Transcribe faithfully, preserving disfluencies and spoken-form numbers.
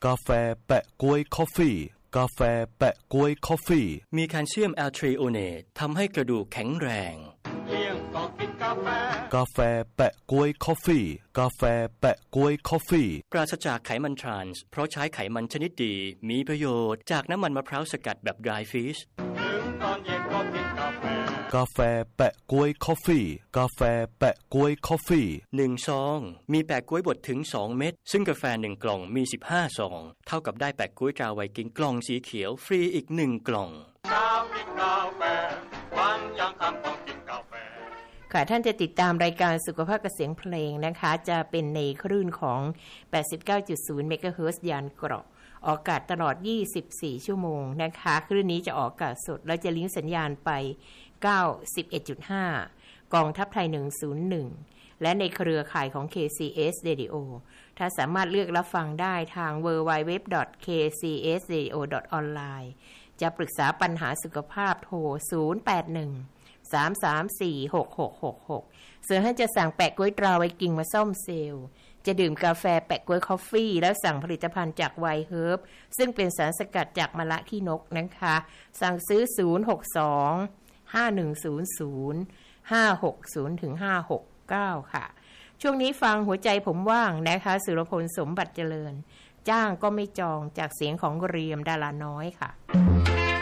กาแฟแปะก๊วยคอฟฟี่กาแฟแปะก๊วยคอฟฟี่มีแคลเซียมแอลทริโอเนตทำให้กระดูกแข็งแรงเลี้ยงก็กินกาแฟกาแฟแปะก๊วยคอฟฟี่กาแฟแปะก๊วยคอฟฟี่ปราศจากไขมันทรานส์เพราะใช้ไขมันชนิดดีมีประโยชน์จากน้ำมันมะพร้าวสกัดแบบ dry fish ถึงตอนเย็นก็กินกาแฟกาแฟแปะก๊วยคอฟฟี่กาแฟแปะก๊วยคอฟฟี่หนึ่งซองมีแปะก๊วยบดถึงสองเม็ดซึ่งกาแฟหนึ่งกล่องมีสิบห้าซองเท่ากับได้แปะก๊วยตราไวกิ้งกล่องสีเขียวฟรีอีกหนึ่งกล่องเช้ากินกาแฟวันยังค่ำต้องกินกาแฟค่ะท่านจะติดตามรายการสุขภาพกับเสียงเพลงนะคะจะเป็นในคลื่นของ แปดสิบเก้าจุดศูนย์ เมกะเฮิรตซ์ยานเกราะออกอากาศตลอดยี่สิบสี่ชั่วโมงนะคะคลื่นนี้จะออกอากาศสดแล้วจะลิงก์สัญญาณไป เก้าสิบเอ็ดจุดห้า กองทัพไทยหนึ่งศูนย์หนึ่งและในเครือข่ายของ เค ซี เอส Radio ถ้าสามารถเลือกรับฟังได้ทาง ดับเบิลยู ดับเบิลยู ดับเบิลยู ดอท เค ซี เอส เรดิโอ ดอท ออนไลน์ จะปรึกษาปัญหาสุขภาพโทรศูนย์ แปด หนึ่ง สาม สาม สี่ หก หก หก หกส่วนท่านจะสั่งแปะก๊วยตราไวกิ้งมาซ่อมเซลล์จะดื่มกาแฟแปะก๊วยคอฟฟี่แล้วสั่งผลิตภัณฑ์จากไวเฮิร์บซึ่งเป็นสารสกัดจากมะละขี้นกนะคะสั่งซื้อศูนย์ หก สอง ห้า หนึ่ง ศูนย์ ศูนย์ ห้า หก ศูนย์ ถึง ห้า หก เก้าค่ะช่วงนี้ฟังหัวใจผมว่างนะคะสุรพลสมบัติเจริญจ้างก็ไม่จองจากเสียงของเรียมดาราน้อยค่ะ